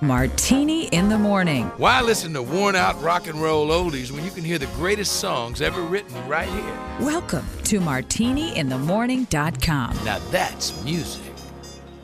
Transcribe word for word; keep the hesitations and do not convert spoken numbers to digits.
Martini in the Morning. Why listen to worn-out rock and roll oldies when you can hear the greatest songs ever written right here? Welcome to martini in the morning dot com. Now that's music.